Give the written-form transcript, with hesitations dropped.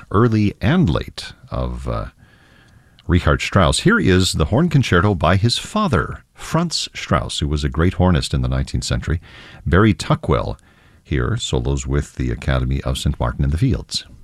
early and late of Richard Strauss. Here is the horn concerto by his father, Franz Strauss, who was a great hornist in the 19th century. Barry Tuckwell here solos with the Academy of St. Martin in the Fields.